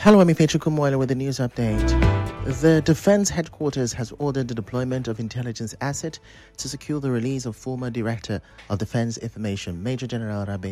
Hello, I'm Petro Kumoila with the news update. The Defense Headquarters has ordered the deployment of intelligence asset to secure the release of former Director of Defense Information, Major General Rabe